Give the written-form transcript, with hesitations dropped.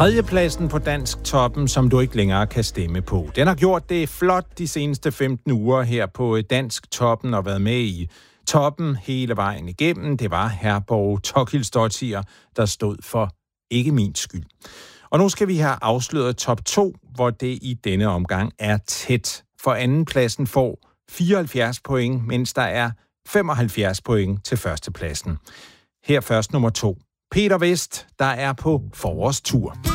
Tredjepladsen på Dansk Toppen, som du ikke længere kan stemme på. Den har gjort det flot de seneste 15 uger her på Dansk Toppen og været med i toppen hele vejen igennem. Det var Herborg Tokilsdottir, der stod for Ikke min skyld. Og nu skal vi have afsløret top 2, hvor det i denne omgang er tæt. For andenpladsen får 74 point, mens der er 75 point til førstepladsen. Her først nummer 2. Peter Vest, der er på forårstur.